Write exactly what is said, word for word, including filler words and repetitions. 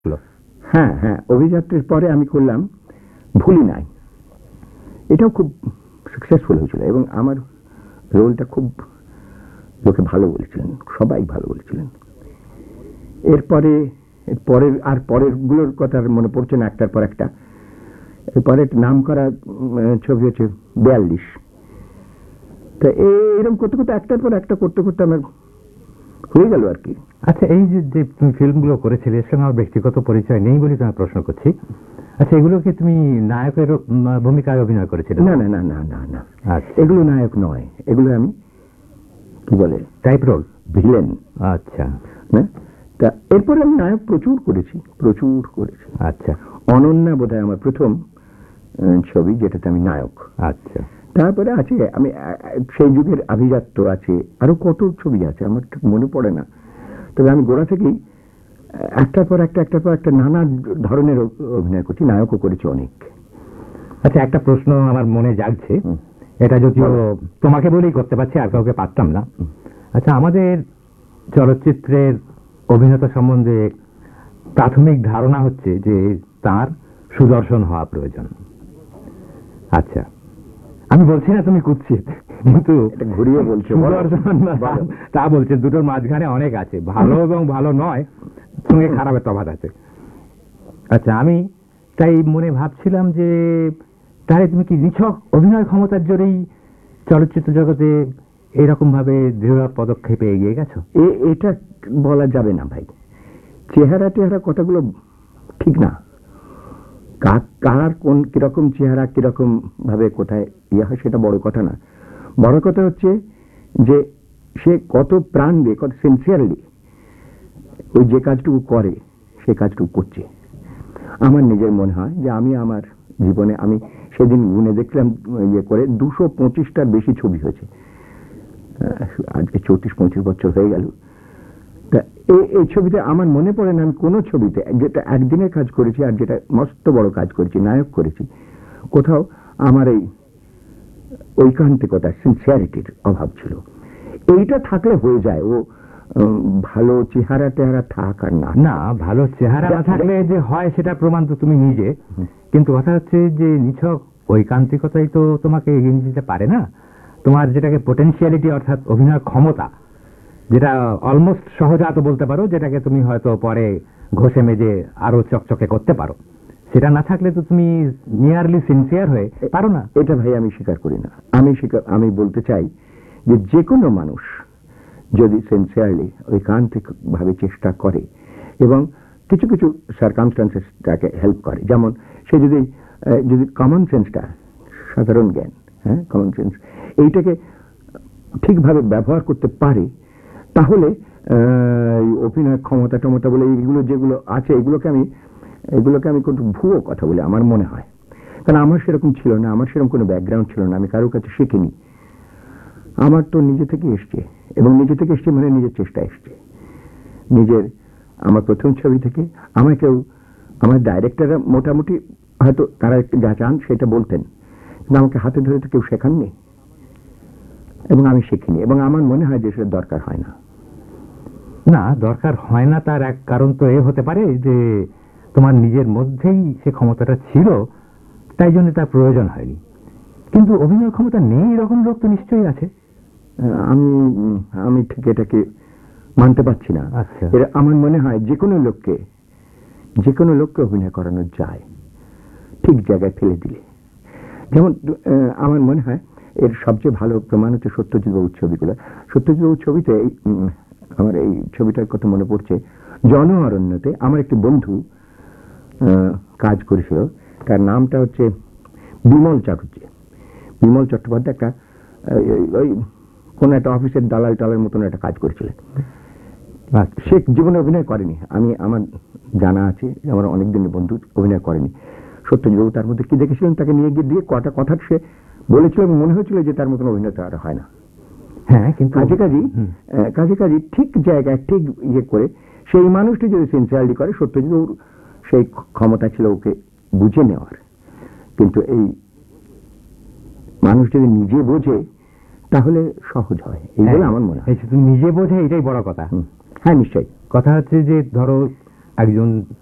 হ্যাঁ হ্যাঁ অভিযাত্রীর পরে আমি করলাম ভুলি নাই। এটাও খুব সাকসেসফুল হয়েছিল এবং আমার রোলটা খুব লোকে ভালো বলেছিলেন, সবাই ভালো বলেছিলেন। এরপরে পরের আর পরের গুলোর কথা মনে পড়ছে না একটার পর একটা। এরপরে নাম করা ছবি হচ্ছে বিয়াল্লিশ। তা এরকম করতে করতে একটার পর একটা করতে করতে আমার হয়ে গেল আর কি। আচ্ছা, এই যে তুমি ফিল্মগুলো করেছিলে এর সঙ্গে আমার ব্যক্তিগত পরিচয় নেই বলে তোমার প্রশ্ন করছি। আচ্ছা, এগুলোকে তুমি নায়কের ভূমিকায় অভিনয় করেছিলে? না না না না না না, এগুলো নায়ক নয়, এগুলো আমি কি বলে টাইপ রোল, ভিলেন। আচ্ছা, না তা এরপরে আমি নায়ক প্রচুর করেছি, প্রচুর করেছি। আচ্ছা, অনন্যা বোধহয় আমার প্রথম ছবি যেটাতে আমি নায়ক। আচ্ছা, তারপরে আছে আমি সেই যুগের আভিজাত্য আছে, আরো কত ছবি আছে আমার ঠিক মনে পড়ে না। তবে আমি গোড়া থেকেই একটার পর একটা একটার পর একটা নানা ধরনের অভিনয় করছি, নায়কও করেছি অনেক। আচ্ছা, একটা প্রশ্ন আমার মনে জাগছে, এটা যদিও তোমাকে বলেই করতে পারছি, আর কাউকে পারতাম না। আচ্ছা, আমাদের চলচ্চিত্রের অভিনেতা সম্বন্ধে প্রাথমিক ধারণা হচ্ছে যে তার সুদর্শন হওয়া প্রয়োজন। আচ্ছা, আমি বলছি না তুমি কুৎসিত, কিন্তু ঘুরিয়ে বলছো সুদর্শন তা বলছে, দুটোর মাঝখানে অনেক আছে, ভালো এবং ভালো নয়, সঙ্গে খারাপের তফাৎ আছে। আচ্ছা, আমি তাই মনে ভাবছিলাম যে তাহলে তুমি কি নিছক অভিনয় ক্ষমতার জোরেই চলচ্চিত্র জগতে এরকম ভাবে দৃঢ় পদক্ষেপে এগিয়ে গেছো? এটা বলা যাবে না ভাই, চেহারা টেহারা কথাগুলো ঠিক না। কার কোন কিরকম চেহারা কিরকম ভাবে কোথায় ইয়ে হয় সেটা বড় কথা না। বড় কথা হচ্ছে যে সে কত প্রাণ দিয়ে, কত সিনসিয়ারলি ওই যে কাজটুকু করে সে কাজটুকু করছে। আমার নিজের মনে হয় যে আমি আমার জীবনে, আমি সেদিন গুনে দেখলাম ইয়ে করে দুশো পঁচিশটার বেশি ছবি হয়েছে, আজকে চৌত্রিশ পঁচিশ বছর হয়ে গেল। তা এই ছবিতে আমার মনে পড়ে না আমি কোনো ছবিতে যেটা একদিনের কাজ করেছি আর যেটা মস্ত বড় কাজ করেছি, নায়ক করেছি, কোথাও আমার এই ঐকান্তিকতা, সিনসিয়ারিটির অভাব ছিল। এইটা থাকলে হয়ে যায়, ও ভালো চেহারা টেহারা থাক আর না না, ভালো চেহারা না থাকলে যে হয় সেটা প্রমাণ তো তুমি নিজে। কিন্তু কথা হচ্ছে যে নিছক ঐকান্তিকতাই তো তোমাকে এগিয়ে নিয়ে যেতে পারে না। তোমার যেটাকে পোটেনশিয়ালিটি অর্থাৎ অভিনয় ক্ষমতা, যেটা অলমোস্ট সহজাত বলতে পারো, যেটাকে তুমি হয়তো পরে ঘষে মেজে আরো চকচকে করতে পারো, সেটা না থাকলে তো তুমি নিয়ারলি সিনসিয়ার হয়ে পারো না। এটা ভাই আমি স্বীকার করি না। আমি স্বীকার আমি বলতে চাই যে যে কোনো মানুষ যদি সিনসিয়ারলি ঐকান্তিক ভাবে চেষ্টা করে এবং কিছু কিছু সার্কামস্টান্সেস তাকে হেল্প করে, যেমন সে যদি যদি কমন সেন্সটা, সাধারণ জ্ঞান, হ্যাঁ কমন সেন্স, এইটাকে ঠিকভাবে ব্যবহার করতে পারে, তাহলে অভিনয় ক্ষমতা টমতা বলে এইগুলো যেগুলো আছে এগুলোকে আমি এগুলোকে আমি কোনো ভুয়ো কথা বলে আমার মনে হয়। কারণ আমার সেরকম ছিল না, আমার সেরকম কোনো ব্যাকগ্রাউন্ড ছিল না, আমি কারোর কাছে শিখিনি। আমার তো নিজে থেকে এসছে, এবং নিজে থেকে এসছে মানে নিজের চেষ্টা এসছে। নিজের আমার প্রথম ছবি থেকে আমার কেউ, আমার ডাইরেক্টররা মোটামুটি হয়তো তারা যা চান সেটা বলতেন, কিন্তু আমাকে হাতে ধরে তো কেউ শেখাননি এবং আমি শিখিনি, এবং আমার মনে হয় যে সেটা দরকার হয় না। না, দরকার হয় না তার এক কারণ তো এ হতে পারে যে তোমার নিজের মধ্যেই সে ক্ষমতাটা ছিল, তাই জন্য তার প্রয়োজন হয়নি। কিন্তু অভিনয় ক্ষমতা নেই এরকম লোক তো নিশ্চয়ই আছে। আমি আমি ঠিক এটাকে মানতে পারছি না। আচ্ছা, এর আমার মনে হয় যে কোনো লোককে যে কোনো লোককে অভিনয় করানো যায় ঠিক জায়গায় ফেলে দিলে। যেমন আমার মনে হয় এর সবচেয়ে ভালো প্রমাণ হচ্ছে সত্যজিৎ বাবুর ছবিগুলো। সত্যজিৎ বাবুর ছবিতে আমার এই ছবিটার কথা মনে পড়ছে, জন অরণ্যতে আমার একটি বন্ধু কাজ করেছিল, তার নামটা হচ্ছে বিমল চাটুর্যে। বিমল চট্টোপাধ্যায় একটা ওই কোন একটা অফিসের দালাল টালার মতন একটা কাজ করেছিলেন। সে জীবনে অভিনয় করেনি, আমি আমার জানা আছে, আমার অনেকদিনের বন্ধু অভিনয় করেনি। সত্যজিৎ বাবু তার মধ্যে কি দেখেছিলেন, তাকে নিয়ে গিয়ে দিয়ে কটা কথা সে বলেছিল এবং মনে হয়েছিল যে তার মতন অভিনেতা আর হয় না। হ্যাঁ, কিন্তু কাজে কাজে কাজে কাজে ঠিক জায়গায় ঠিক ইয়ে করে সেই মানুষটি যদি সিনসিয়ারলি করে, সত্যজিৎ বাবুর সেই ক্ষমতা ছিল ওকে বুঝে নেওয়ার। কিন্তু এই মানুষ যদি নিজে বোঝে তাহলে সহজ হয়, এই বলে আমার মনে হয়। তুমি নিজে বোঝে, এটাই বড় কথা। হ্যাঁ নিশ্চয়ই। কথা হচ্ছে যে ধরো একজন